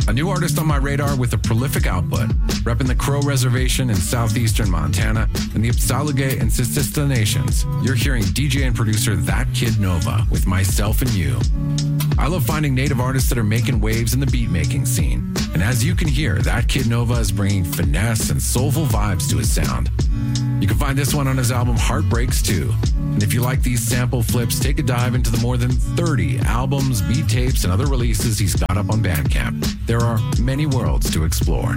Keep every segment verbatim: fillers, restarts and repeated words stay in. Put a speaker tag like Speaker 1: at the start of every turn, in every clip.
Speaker 1: A new artist on my radar with a prolific output, repping the Crow Reservation in southeastern Montana and the Apsaluge and Sistista Nations. You're hearing D J and producer That Kid Nova with Myself and You. I love finding native artists that are making waves in the beat-making scene. And as you can hear, That Kid Nova is bringing finesse and soulful vibes to his sound. You can find this one on his album Heartbreaks two. And if you like these sample flips, take a dive into the more than thirty albums, beat tapes, and other releases he's got up on Bandcamp. There are many worlds to explore.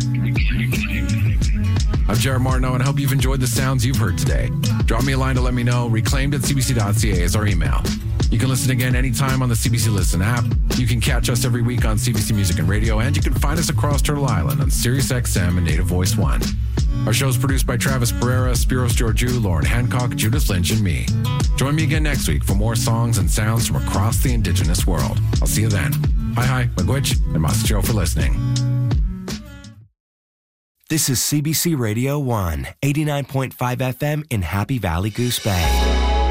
Speaker 1: I'm Jared Martineau, and I hope you've enjoyed the sounds you've heard today. Drop me a line to let me know. reclaimed at c b c dot c a is our email. You can listen again anytime on the C B C Listen app. You can catch us every week on C B C Music and Radio, and you can find us across Turtle Island on Sirius X M and Native Voice One. Our show is produced by Travis Pereira, Spiros Georgiou, Lauren Hancock, Judith Lynch, and me. Join me again next week for more songs and sounds from across the Indigenous world. I'll see you then. Hi, hi, Magwitch, and Mascho for listening.
Speaker 2: This is C B C Radio one, eighty-nine point five F M in Happy Valley, Goose Bay.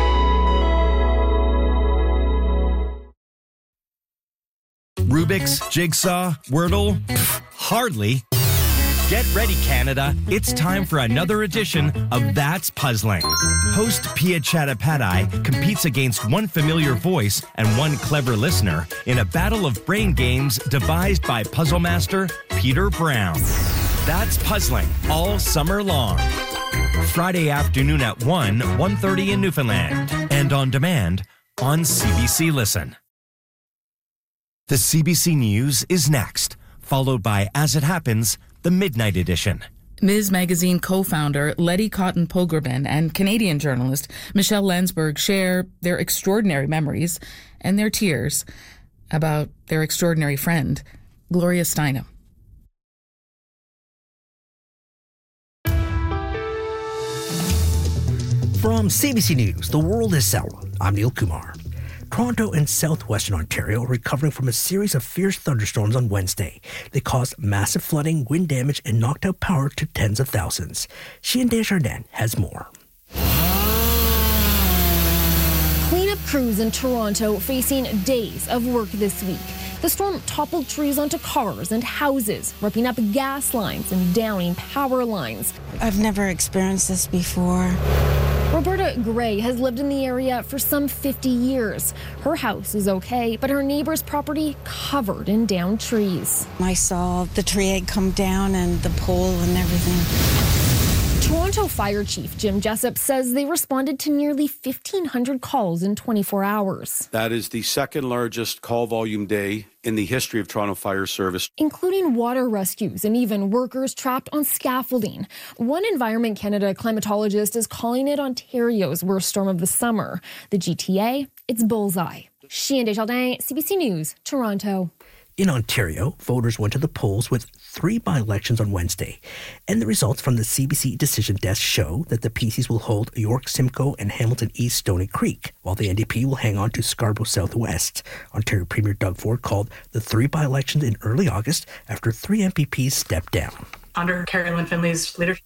Speaker 3: Rubik's, Jigsaw, Wordle? Pff, hardly. Get ready, Canada. It's time for another edition of That's Puzzling. Host Pia Chattopadhyay competes against one familiar voice and one clever listener in a battle of brain games devised by puzzle master Peter Brown. That's Puzzling all summer long. Friday afternoon at one, one thirty in Newfoundland. And on demand on C B C Listen. The C B C News is next, followed by As It Happens, the Midnight Edition.
Speaker 4: Miz Magazine co-founder Letty Cotton Pogrebin and Canadian journalist Michelle Landsberg share their extraordinary memories and their tears about their extraordinary friend, Gloria Steinem.
Speaker 5: From C B C News, The World is Selma. I'm Neil Kumar. Toronto and southwestern Ontario are recovering from a series of fierce thunderstorms on Wednesday. They caused massive flooding, wind damage, and knocked out power to tens of thousands. Sheehan Desjardins has more.
Speaker 6: Cleanup crews in Toronto facing days of work this week. The storm toppled trees onto cars and houses, ripping up gas lines and downing power lines.
Speaker 7: I've never experienced this before.
Speaker 6: Roberta Gray has lived in the area for some fifty years. Her house is okay, but her neighbor's property covered in downed trees.
Speaker 7: I saw the tree had come down and the pole and everything.
Speaker 6: Toronto Fire Chief Jim Jessup says they responded to nearly fifteen hundred calls in twenty-four hours.
Speaker 8: That is the second largest call volume day in the history of Toronto Fire Service,
Speaker 6: including water rescues and even workers trapped on scaffolding. One Environment Canada climatologist is calling it Ontario's worst storm of the summer. The G T A, it's bullseye. Sheehan Desjardins, C B C News, Toronto.
Speaker 5: In Ontario, voters went to the polls with three by-elections on Wednesday, and the results from the C B C Decision Desk show that the P Cs will hold York Simcoe and Hamilton East Stony Creek, while the N D P will hang on to Scarborough Southwest. Ontario Premier Doug Ford called the three by-elections in early August after three M P Ps stepped down.
Speaker 9: Under Carolyn Finley's leadership,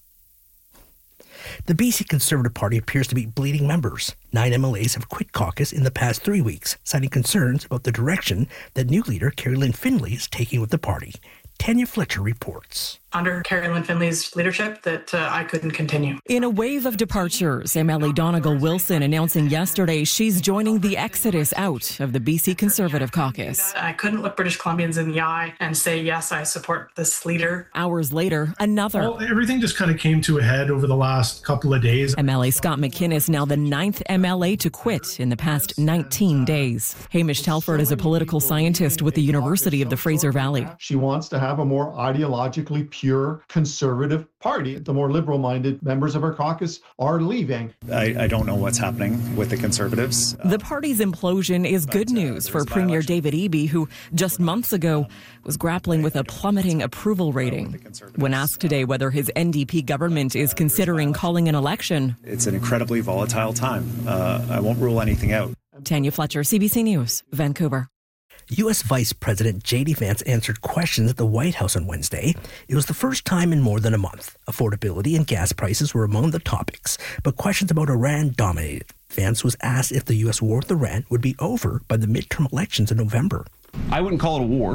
Speaker 5: the B C Conservative Party appears to be bleeding members. Nine M L As have quit caucus in the past three weeks, citing concerns about the direction that new leader Carolyn Finley is taking with the party. Tanya Fletcher reports.
Speaker 9: Under Carolyn Finley's leadership, that uh, I couldn't continue.
Speaker 10: In a wave of departures, M L A Donegal Wilson announcing yesterday she's joining the exodus out of the B C Conservative Caucus.
Speaker 9: I couldn't look British Columbians in the eye and say, yes, I support this leader.
Speaker 10: Hours later, another.
Speaker 11: Well, everything just kind of came to a head over the last couple of days.
Speaker 10: M L A Scott McInnes, now the ninth M L A to quit in the past nineteen days. Hamish Telford is a political scientist with the University of the Fraser Valley.
Speaker 12: She wants to have a more ideologically pure conservative party. The more liberal-minded members of our caucus are leaving.
Speaker 13: I, I don't know what's happening with the Conservatives.
Speaker 10: The party's implosion is good news for Premier David Eby, who just months ago was grappling with a plummeting approval rating. When asked today whether his N D P government is considering calling an election,
Speaker 13: it's an incredibly volatile time. Uh, I won't rule anything out.
Speaker 10: Tanya Fletcher, C B C News, Vancouver.
Speaker 5: U S Vice President J D Vance answered questions at the White House on Wednesday. It was the first time in more than a month. Affordability and gas prices were among the topics, but questions about Iran dominated. Vance was asked if the U S war with Iran would be over by the midterm elections in November.
Speaker 14: I wouldn't call it a war.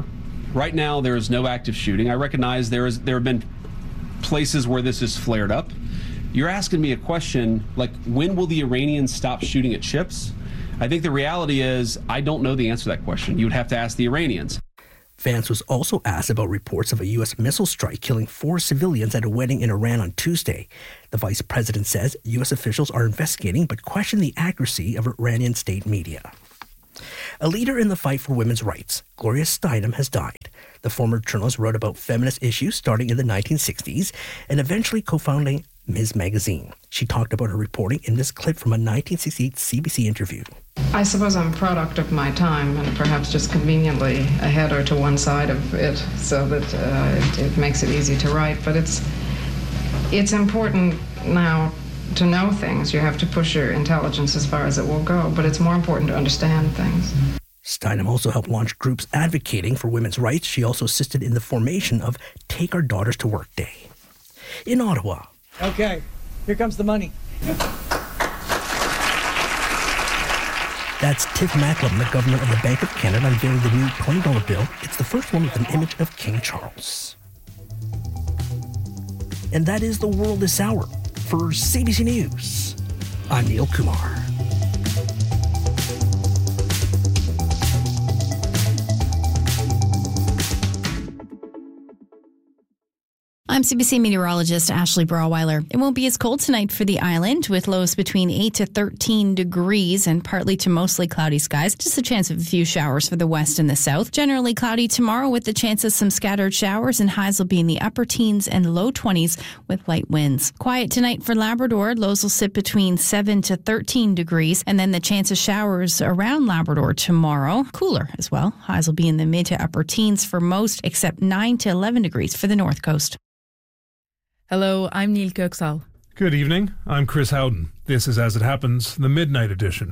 Speaker 14: Right now, there is no active shooting. I recognize there is there have been places where this has flared up. You're asking me a question like, when will the Iranians stop shooting at ships? I think the reality is I don't know the answer to that question. You would have to ask the Iranians.
Speaker 5: Vance was also asked about reports of a U S missile strike killing four civilians at a wedding in Iran on Tuesday. The vice president says U S officials are investigating but question the accuracy of Iranian state media. A leader in the fight for women's rights, Gloria Steinem, has died. The former journalist wrote about feminist issues starting in the nineteen sixties and eventually co-founding Ms Magazine. She talked about her reporting in this clip from a nineteen sixty-eight C B C interview.
Speaker 15: I suppose I'm a product of my time and perhaps just conveniently ahead or to one side of it so that uh, it, it makes it easy to write. But it's it's important now to know things. You have to push your intelligence as far as it will go, but it's more important to understand things.
Speaker 5: Steinem also helped launch groups advocating for women's rights. She also assisted in the formation of Take Our Daughters to Work Day. In Ottawa.
Speaker 16: Okay, here comes the money.
Speaker 5: That's Tiff Macklem, the governor of the Bank of Canada, unveiling the new twenty dollar bill. It's the first one with an image of King Charles. And that is the world this hour. For C B C News, I'm Neil Kumar.
Speaker 17: I'm C B C meteorologist Ashley Brawweiler. It won't be as cold tonight for the island, with lows between eight to thirteen degrees and partly to mostly cloudy skies. Just a chance of a few showers for the west and the south. Generally cloudy tomorrow with the chance of some scattered showers, and highs will be in the upper teens and low twenties with light winds. Quiet tonight for Labrador. Lows will sit between seven to thirteen degrees, and then the chance of showers around Labrador tomorrow. Cooler as well. Highs will be in the mid to upper teens for most, except nine to eleven degrees for the north coast.
Speaker 4: Hello, I'm Neil Köksal.
Speaker 18: Good evening. I'm Chris Howden. This is As It Happens, the Midnight Edition.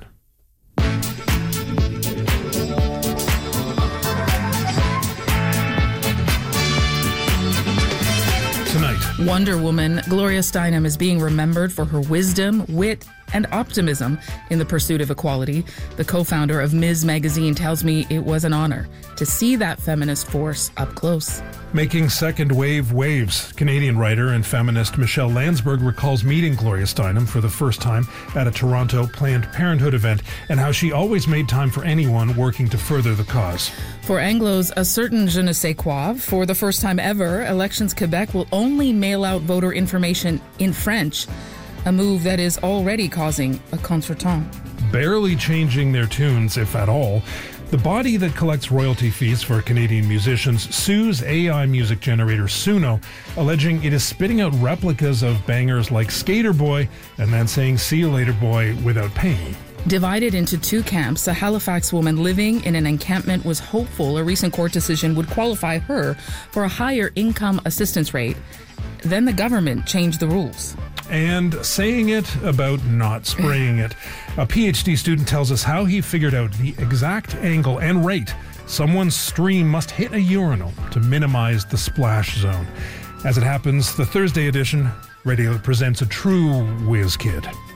Speaker 18: Tonight,
Speaker 4: Wonder Woman Gloria Steinem is being remembered for her wisdom, wit, and optimism in the pursuit of equality. The co-founder of Ms Magazine tells me it was an honor to see that feminist force up close.
Speaker 18: making second-wave waves, Canadian writer and feminist Michelle Landsberg recalls meeting Gloria Steinem for the first time at a Toronto Planned Parenthood event and how she always made time for anyone working to further the cause.
Speaker 4: For Anglos, a certain je ne sais quoi, for the first time ever, Elections Quebec will only mail out voter information in French, a move that is already causing a contretemps.
Speaker 18: Barely changing their tunes, if at all, the body that collects royalty fees for Canadian musicians sues A I music generator Suno, alleging it is spitting out replicas of bangers like Skater Boy and then saying "see you later, boy" without paying.
Speaker 4: Divided into two camps, a Halifax woman living in an encampment was hopeful a recent court decision would qualify her for a higher income assistance rate. Then the government changed the rules.
Speaker 18: And saying it about not spraying it. A PhD student tells us how he figured out the exact angle and rate someone's stream must hit a urinal to minimize the splash zone. As it happens, the Thursday edition, Radio presents a true whiz kid.